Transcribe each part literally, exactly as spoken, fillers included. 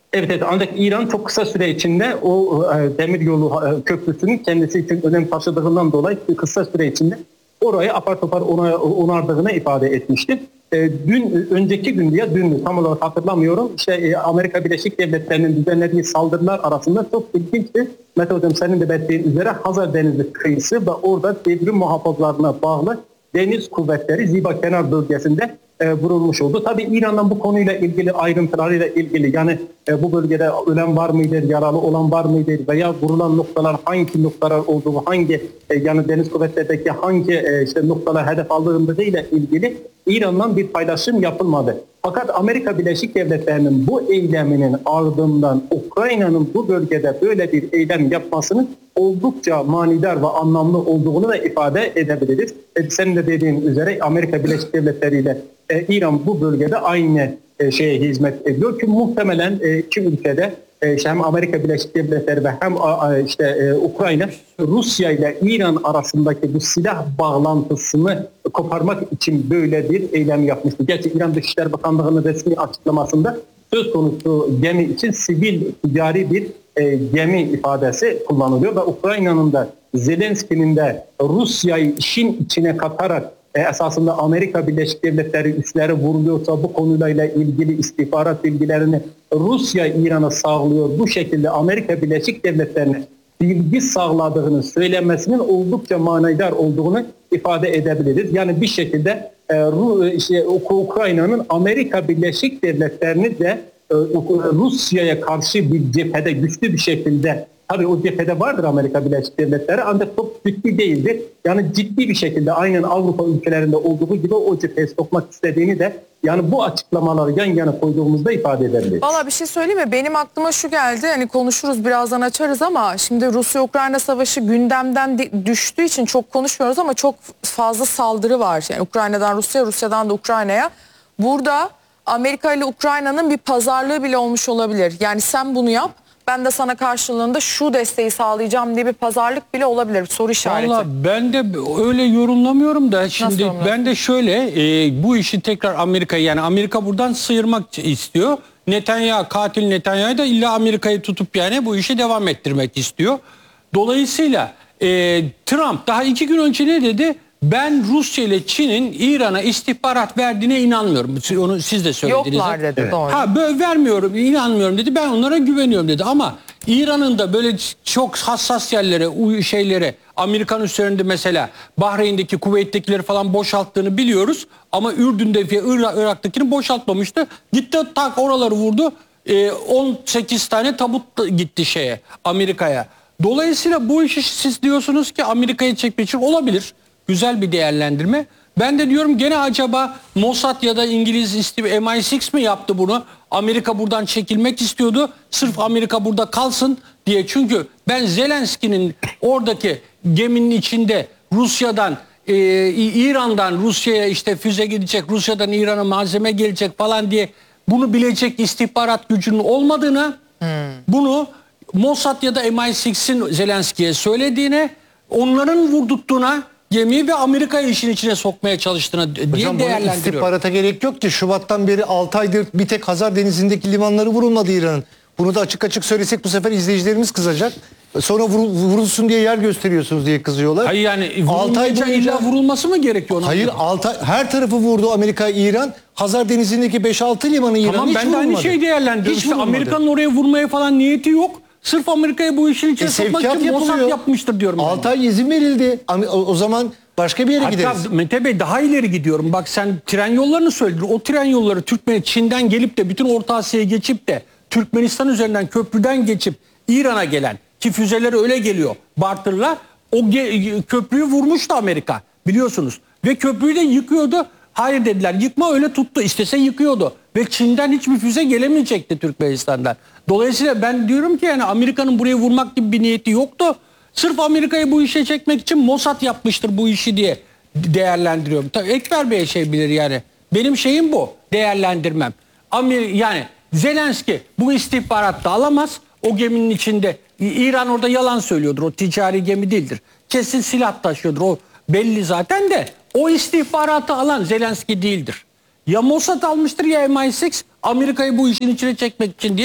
Evet, evet, ancak İran çok kısa süre içinde o e, demiryolu e, köprüsünün kendisi için önem taşıdığından dolayı kısa süre içinde orayı apar topar ona, onardığını ifade etmişti. E, dün, önceki gün ya dün tam olarak hatırlamıyorum. İşte e, Amerika Birleşik Devletleri'nin düzenlediği saldırılar arasında çok ilginçti. Mete Hocam senin de belirttiğin üzere Hazar Denizi kıyısı ve orada devrim muhafızlarına bağlı deniz kuvvetleri Ziba Kenar bölgesinde e, vurulmuş oldu. Tabii İran'dan bu konuyla ilgili ayrıntılarıyla ilgili yani e, bu bölgede ölen var mıdır, yaralı olan var mıdır veya vurulan noktalar hangi noktalar olduğu, hangi e, yani deniz kuvvetlerindeki hangi e, işte noktalar hedef aldığında ile ilgili İran'dan bir paylaşım yapılmadı. Fakat Amerika Birleşik Devletleri'nin bu eyleminin ardından Ukrayna'nın bu bölgede böyle bir eylem yapmasının oldukça manidar ve anlamlı olduğunu da ifade edebiliriz. E, senin de dediğin üzere Amerika Birleşik Devletleri ile e, İran bu bölgede aynı e, şeye hizmet ediyor ki muhtemelen e, iki ülkede e, işte hem Amerika Birleşik Devletleri ve hem a, işte e, Ukrayna Rusya ile İran arasındaki bu silah bağlantısını koparmak için böyle bir eylem yapmıştı. Gerçi İran Dışişleri Bakanlığı'nın resmi açıklamasında söz konusu gemi için sivil ticari bir e, gemi ifadesi kullanılıyor ve Ukrayna'nın da Zelenski'nin de Rusya'yı işin içine katarak e, esasında Amerika Birleşik Devletleri üsleri vuruluyorsa bu konuyla ilgili istihbarat bilgilerini Rusya İran'a sağlıyor. Bu şekilde Amerika Birleşik Devletleri'ne bilgi sağladığını söylemesinin oldukça manidar olduğunu ifade edebiliriz. Yani bir şekilde e, işte, Ukrayna'nın Amerika Birleşik Devletleri'ni de e, Rusya'ya karşı bir cephede güçlü bir şekilde, tabii o cephede vardır Amerika Birleşik Devletleri ancak çok ciddi değildir. Yani ciddi bir şekilde aynen Avrupa ülkelerinde olduğu gibi o cepheye sokmak istediğini de yani bu açıklamaları yan yana koyduğumuzda ifade edebiliriz. Valla bir şey söyleyeyim mi? Benim aklıma şu geldi. Hani konuşuruz birazdan açarız ama şimdi Rusya-Ukrayna savaşı gündemden düştüğü için çok konuşmuyoruz ama çok fazla saldırı var. Yani Ukrayna'dan Rusya, Rusya'dan da Ukrayna'ya. Burada Amerika ile Ukrayna'nın bir pazarlığı bile olmuş olabilir. Yani sen bunu yap, ben de sana karşılığında şu desteği sağlayacağım diye bir pazarlık bile olabilir. Soru işareti. Valla ben de öyle yorumlamıyorum da şimdi ben de şöyle e, bu işi tekrar Amerika'yı yani Amerika buradan sıyırmak istiyor. Netanyahu, katil Netanyahu da illa Amerika'yı tutup yani bu işi devam ettirmek istiyor. Dolayısıyla e, Trump daha iki gün önce ne dedi? Ben Rusya ile Çin'in İran'a istihbarat verdiğine inanmıyorum. Onu siz de söylediniz. Yoklar dedi, evet. Doğru. Ha böyle vermiyorum, inanmıyorum dedi. Ben onlara güveniyorum dedi. Ama İran'ın da böyle çok hassas yerlere, şeylere, Amerikan üslerinde mesela Bahreyn'deki, Kuveyt'tekileri falan boşalttığını biliyoruz. Ama Ürdün'de ve Irak'takini boşaltmamıştı. Gitti tak oraları vurdu. Ee, on sekiz tane tabut gitti şeye, Amerika'ya. Dolayısıyla bu işi siz diyorsunuz ki Amerika'ya çekmek için olabilir. Güzel bir değerlendirme. Ben de diyorum gene acaba Mossad ya da İngiliz M I altı mi yaptı bunu? Amerika buradan çekilmek istiyordu. Sırf Amerika burada kalsın diye. Çünkü ben Zelenski'nin oradaki geminin içinde Rusya'dan, e, İran'dan Rusya'ya işte füze gidecek, Rusya'dan İran'a malzeme gelecek falan diye bunu bilecek istihbarat gücünün olmadığını, hmm. bunu Mossad ya da M I altı'ın Zelenski'ye söylediğine, onların vurdurttuğuna gemiyi ve Amerika'yı işin içine sokmaya çalıştığını diye değerlendiriyor. İstihbarata gerek yok ki. Şubat'tan beri altı aydır bir tek Hazar Denizi'ndeki limanları vurulmadı İran'ın. Bunu da açık açık söylesek bu sefer izleyicilerimiz kızacak. Sonra vurul, vurulsun diye yer gösteriyorsunuz diye kızıyorlar. Hayır yani vurulmayınca illa vurulması mı gerekiyor? Hayır altı, her tarafı vurdu Amerika, İran. Hazar Denizi'ndeki beş altı limanı İran tamam, hiç ben de aynı şeyi değerlendiriyorum. İşte Amerika'nın oraya vurmaya falan niyeti yok. Sırf Amerika'ya bu işin içine e, sokmak için Mossad yapmıştır diyorum. altı ay izin verildi. O, o zaman başka bir yere hatta gideriz. Mete Bey daha ileri gidiyorum. Bak sen tren yollarını söyledin. O tren yolları Türkmen, Çin'den gelip de bütün Orta Asya'ya geçip de Türkmenistan üzerinden köprüden geçip İran'a gelen ki füzeleri öyle geliyor. Bartırlar o köprüyü vurmuştu Amerika biliyorsunuz. Ve köprüyü de yıkıyordu. Hayır dediler, yıkma, öyle tuttu. İstese yıkıyordu. Ve Çin'den hiçbir füze gelemeyecekti Türkmenistan'dan. Dolayısıyla ben diyorum ki yani Amerika'nın buraya vurmak gibi bir niyeti yoktu. Sırf Amerika'yı bu işe çekmek için Mossad yapmıştır bu işi diye değerlendiriyorum. Tabii Ekber Bey şey bilir yani. Benim şeyim bu, değerlendirmem. Amer yani Zelenski bu istihbaratta alamaz. O geminin içinde İran orada yalan söylüyordur. O ticari gemi değildir. Kesin silah taşıyordur. O belli zaten de. O istihbaratı alan Zelenski değildir. Ya Mossad almıştır ya M I altı Amerika'yı bu işin içine çekmek için diye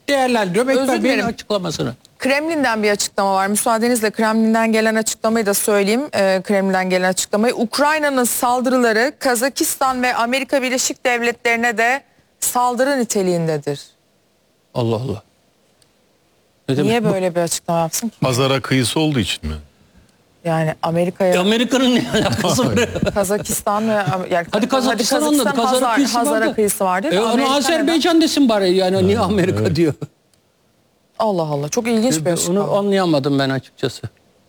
değerlendiriyorum. Özür Ekber Bey'in dilerim. açıklamasını. Kremlin'den bir açıklama var. Müsaadenizle Kremlin'den gelen açıklamayı da söyleyeyim. Ee, Kremlin'den gelen açıklamayı. Ukrayna'nın saldırıları Kazakistan ve Amerika Birleşik Devletleri'ne de saldırı niteliğindedir. Allah Allah. Ne demek Niye bu? böyle bir açıklama yapsın ki? Hazara kıyısı olduğu için mi? Yani Amerika'ya, Amerika'nın ne alakası var? Kazakistan ve yani Hadi Kazakistan anladık. Hazara Hazar, kıyısı var Hazara da. kıyısı var değil E, mi? onu Amerika Azerbaycan desin bari yani niye Amerika evet. diyor. Allah Allah, çok ilginç bir açıklama. Onu anlayamadım ben açıkçası.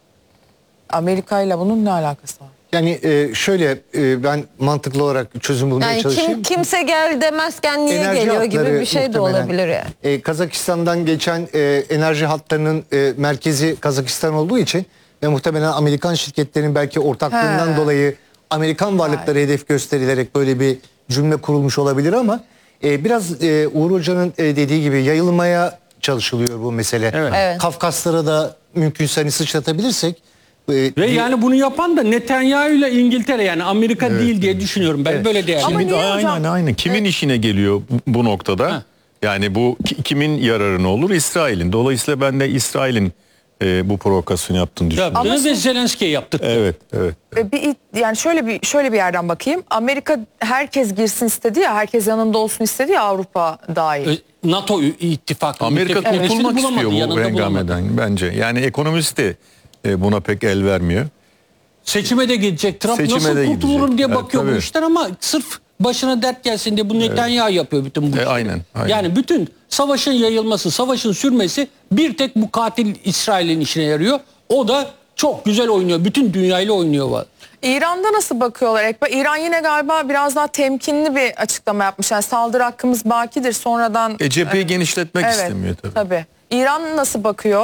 Amerika ile bunun ne alakası var? Yani e, şöyle e, ben mantıklı olarak çözüm bulmaya Yani çalışayım. kim, kimse gel demezken niye Enerji geliyor gibi hatları bir şey de muhtemelen. olabilir yani. E, Kazakistan'dan geçen e, enerji hatlarının e, merkezi Kazakistan olduğu için ve muhtemelen Amerikan şirketlerinin belki ortaklığından He. dolayı Amerikan varlıkları hedef gösterilerek böyle bir cümle kurulmuş olabilir ama e, biraz e, Uğur Hoca'nın e, dediği gibi yayılmaya çalışılıyor bu mesele. Evet. Evet. Kafkaslara da mümkünse hani sıçratabilirsek e, Ve bir- yani bunu yapan da Netanyahu ile İngiltere yani Amerika değil diye düşünüyorum. Ben Evet. böyle değerlendiriyorum. Ama Kimin, niye aynen hocam? aynen. Kimin işine geliyor bu, bu noktada? Ha. Yani bu ki- kimin yararına olur? İsrail'in. Dolayısıyla ben de İsrail'in e, bu provokasyonu yaptığını düşünüyorum. Yaptığını Ama ve şimdi- Zelenski'ye yaptık. Evet, evet. E, Bir, yani şöyle bir şöyle bir yerden bakayım. Amerika herkes girsin istedi ya, herkes yanında olsun istedi ya, Avrupa dahil. Ö- NATO ittifakı. Amerika müttefikleri kurtulmak bulamadı, istiyor bu yanında bulamadı. hengameden bence. Yani ekonomist de e, buna pek el vermiyor. Seçime de gidecek. Trump Seçime nasıl de kurtulurum gidecek. diye Evet, bakıyor bu tabii. işler ama sırf başına dert gelsin diye bu Netanyahu yapıyor bütün bu E, işleri. aynen, aynen. Yani bütün savaşın yayılması, savaşın sürmesi bir tek bu katil İsrail'in işine yarıyor. O da çok güzel oynuyor. Bütün dünyayla oynuyor. var. İran'da nasıl bakıyorlar Ekber? İran yine galiba biraz daha temkinli bir açıklama yapmış. Yani saldırı hakkımız bakidir sonradan. E, cepheyi e, genişletmek evet, istemiyor tabii. tabii. İran nasıl bakıyor?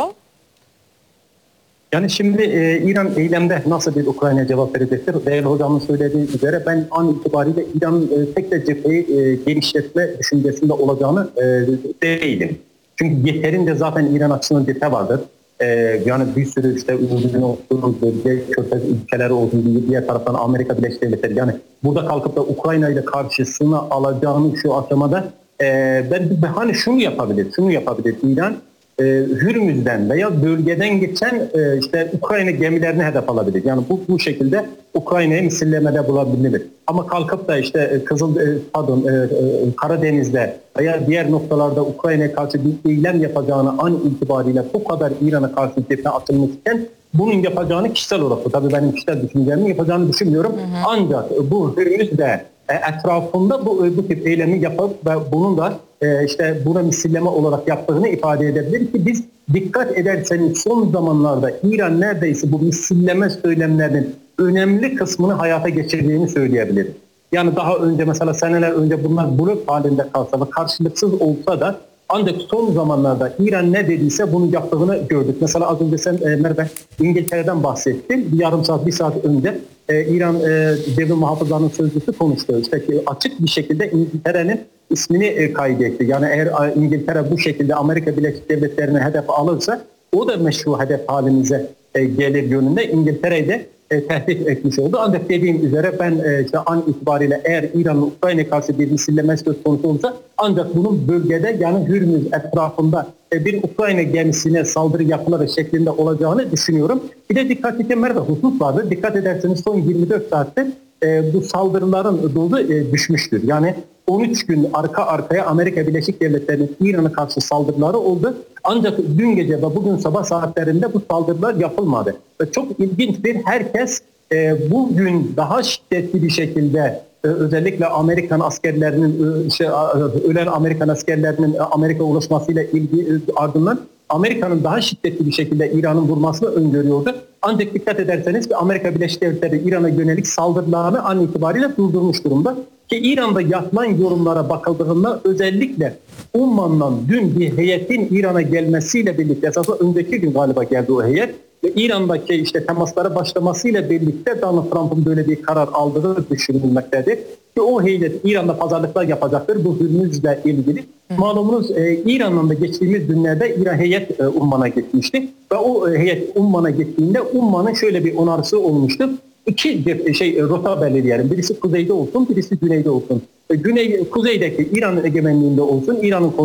Yani şimdi e, İran eylemde nasıl bir Ukrayna'ya cevap verecektir? Değerli hocamın söylediği üzere ben an itibariyle İran'ın e, tek de cepheyi e, genişletme düşüncesinde olacağını e, değilim. Çünkü yeterince zaten İran açısından cephe vardır. E, yani bir sürü işte Ürdün olsun, bölge körfez ülkeleri olsun, diğer taraftan Amerika Birleşik Devletleri. Yani burada kalkıp da Ukrayna ile karşısına alacağını şu aşamada e, ben hani şunu yapabilir, şunu yapabilir İran. E, Hürmüz'den veya bölgeden geçen e, işte Ukrayna gemilerini hedef alabilir. Yani bu bu şekilde Ukrayna'ya misillemede bulabilir. Ama kalkıp da işte e, Kızıl e, pardon e, e, Karadeniz'de veya diğer noktalarda Ukrayna'ya karşı bir eylem yapacağını an itibariyle bu kadar İran'a karşı cephe atılmışken bunun yapacağını kişisel olarak, tabii benim kişisel düşüncemi yapacağını düşünmüyorum. Hı hı. Ancak bu Hürmüz'de e, etrafında bu, bu tip eylemi yapıp ve bunun da e, işte buna misilleme olarak yaptığını ifade edebilir ki biz dikkat ederseniz son zamanlarda İran neredeyse bu misilleme söylemlerinin önemli kısmını hayata geçirdiğini söyleyebiliriz. Yani daha önce mesela seneler önce bunlar blok halinde kalsa ve karşılıksız olsa da ancak son zamanlarda İran ne dediyse bunu yaptığını gördük. Mesela az önce sen e, Merve İngiltere'den bahsettin. Bir yarım saat, bir saat önce e, İran e, devlet muhafızlarının sözcüsü konuştu. İşte ki açık bir şekilde İngiltere'nin ismini e, kaydetti. Yani eğer e, İngiltere bu şekilde Amerika Birleşik Devletleri'ne hedef alırsa o da meşru hedef halimize e, gelir yönünde İngiltere'yi de e, tehdit etmiş oldu. Ancak dediğim üzere ben e, işte an itibariyle eğer İran'ın Ukrayna'ya karşı bir misilleme söz konusu olsa ancak bunun bölgede yani Hürmüz etrafında e, bir Ukrayna gemisine saldırı yapmaları şeklinde olacağını düşünüyorum. Bir de dikkat çeken bir husus vardı. Dikkat ederseniz son yirmi dört saatte e, bu saldırıların dozu e, düşmüştür. Yani on üç gün arka arkaya Amerika Birleşik Devletleri'nin İran'a karşı saldırıları oldu. Ancak dün gece ve bugün sabah saatlerinde bu saldırılar yapılmadı. Ve çok ilginç bir herkes e, bugün daha şiddetli bir şekilde e, özellikle Amerikan askerlerinin e, işte, ölen Amerikan askerlerinin Amerika ulaşmasıyla ilgili e, ardından Amerika'nın daha şiddetli bir şekilde İran'ın vurmasını öngörüyordu. Ancak dikkat ederseniz ki Amerika Birleşik Devletleri İran'a yönelik saldırılarını an itibariyle durdurmuş durumda. Ki İran'da yapılan yorumlara bakıldığında özellikle Umman'dan dün bir heyetin İran'a gelmesiyle birlikte, esasında önceki gün galiba geldi o heyet, ve İran'daki işte temaslara başlamasıyla birlikte Donald Trump'ın böyle bir karar aldığı düşünülmektedir. Ki o heyet İran'da pazarlıklar yapacaktır bu Hürmüz'le ilgili. Hı. Malumunuz e, İran'dan da geçtiğimiz günlerde İran heyet e, Umman'a gitmişti. Ve o e, heyet Umman'a gittiğinde Umman'ın şöyle bir onarısı olmuştu. İki şey rota belirleyelim. Birisi kuzeyde olsun, birisi güneyde olsun. Güney, kuzeydeki İran egemenliğinde olsun, İran'ın